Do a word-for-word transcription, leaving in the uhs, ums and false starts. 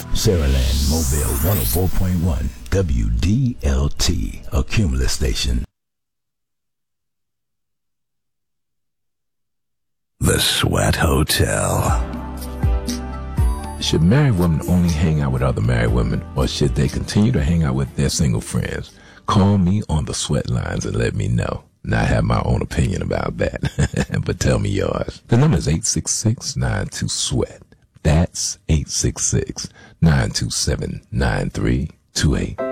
Saraland Mobile one oh four point one W D L T, a Cumulus station. The Sweat Hotel. Should married women only hang out with other married women, or should they continue to hang out with their single friends? Call me on the sweat lines and let me know. And I have my own opinion about that, but tell me yours. The number is eight six six, nine two, SWEAT. That's eight six six, nine two seven, nine three two eight.